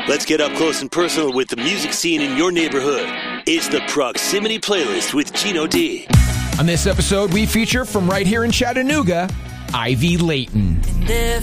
Let's get up close and personal with the music scene in your neighborhood. It's the Proximity Playlist with Gino D. On this episode, we feature from right here in Chattanooga, Ivy Layton.